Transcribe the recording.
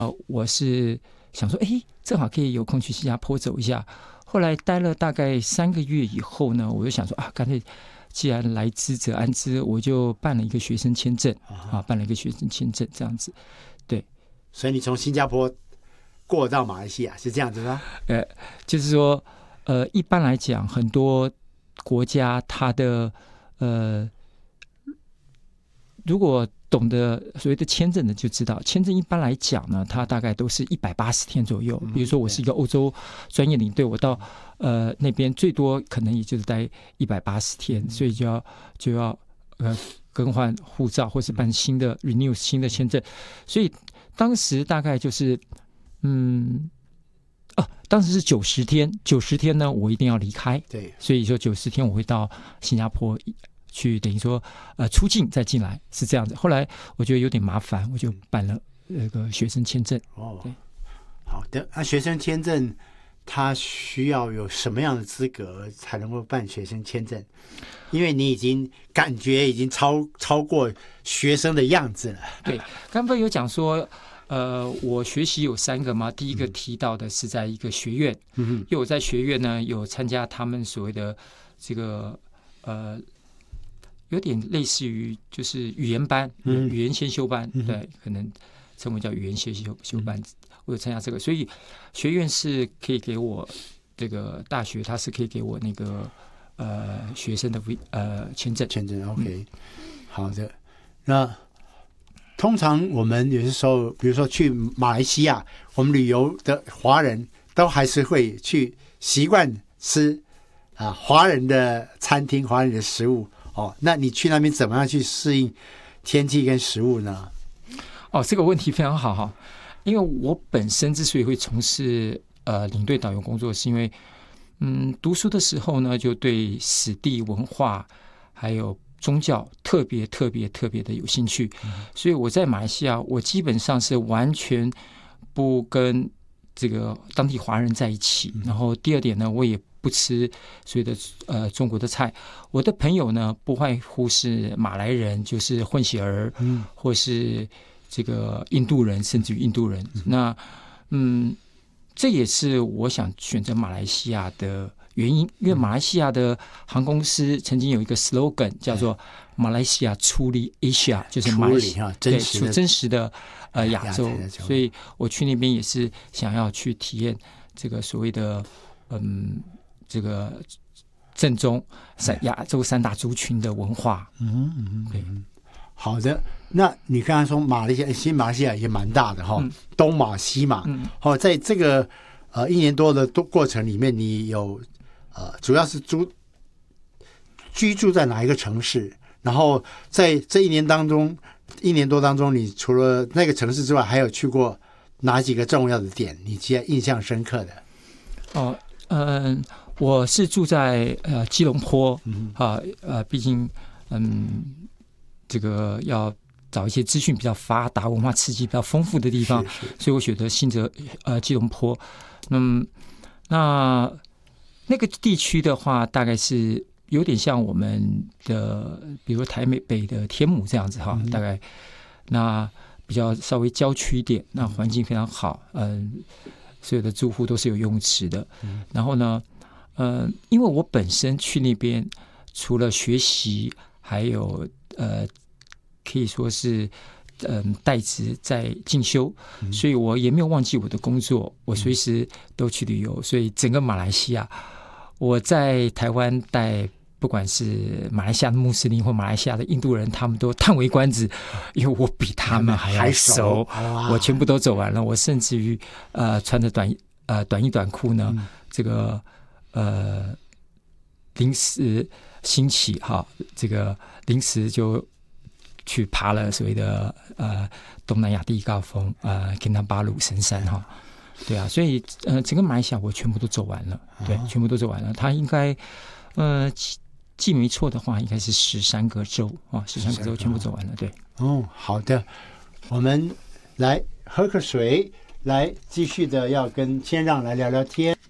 我是想说，正好可以有空去新加坡走一下。后来待了大概3个月以后呢，我就想说干脆既然来之则安之，我就办了一个学生签证办了一个学生签证这样子。对， 所以你从新加坡过到马来西亚是这样子吗？ 就是说一般来讲，很多国家它的如果懂得所谓的签证的就知道，签证一般来讲呢，它大概都是180天左右。比如说我是一个欧洲专业领队，我到那边最多可能也就是待180天，所以就要更换护照或是办新的 renew 新的签证。所以当时大概就是当时是90天，90天呢我一定要离开。 对， 所以说90天我会到新加坡去，等于说出境再进来是这样子。后来我觉得有点麻烦，我就办了那个学生签证。对， 好的。那学生签证他需要有什么样的资格才能够办学生签证？因为你已经感觉已经超过学生的样子了。 对，刚刚有讲说我学习有3个嘛，第一个提到的是在一个学院，因为我在学院呢有参加他们所谓的这个有点类似于就是语言班，语言先修班，对，可能称为叫语言先修班，我有参加这个，所以学院是可以给我这个大学，它是可以给我那个学生的签证。 OK，好的。那通常我们有些时候，比如说去马来西亚，我们旅游的华人都还是会去习惯吃华人的餐厅、华人的食物。那你去那边怎么样去适应天气跟食物呢？ 这个问题非常好哈，因为我本身之所以会从事领队导游工作，是因为读书的时候呢，就对史地文化还有宗教特别的有兴趣，所以我在马来西亚，我基本上是完全不跟这个当地华人在一起。然后第二点呢，我也不吃所谓的中国的菜。我的朋友呢，不外乎是马来人，就是混血儿，或是这个印度人，甚至于印度人。那这也是我想选择马来西亚的原因，因为马来西亚的航空公司曾经有一个 slogan 叫做马来西亚出离 Asia， 就是马来西亚真实的亚洲，所以我去那边也是想要去体验这个所谓的这个正宗亚洲3大族群的文化。对， 好的。那你刚才说马来西亚，新马来西亚也蛮大的哈，东马西马。在这个1年多的过程里面，你有主要是居住在哪一个城市？然后在这1年多当中，你除了那个城市之外，还有去过哪几个重要的点？你印象深刻的？ 我是住在基隆坡毕竟这个要找一些资讯比较发达、文化刺激比较丰富的地方，所以我选择基隆坡。那个地区的话，大概是有点像我们的，比如说台北的天母这样子哈，大概那比较稍微郊区一点，那环境非常好，所有的住户都是有游泳池的。然后呢，因为我本身去那边除了学习，还有可以说是代职在进修，所以我也没有忘记我的工作，我随时都去旅游。所以整个马来西亚，我在台湾带不管是马来西亚的穆斯林或马来西亚的印度人，他们都叹为观止，因为我比他们还要熟，我全部都走完了。我甚至于穿着短衣短裤呢，这个临时兴起这个临时就去爬了所谓的东南亚第一高峰金纳巴鲁神山哈。对啊，所以整个马来西亚我全部都走完了，对，全部都走完了。它应该记没错的话，应该是13个州13个州全部走完了。对， 好的，我们来喝个水，来继续的要跟千让来聊聊天。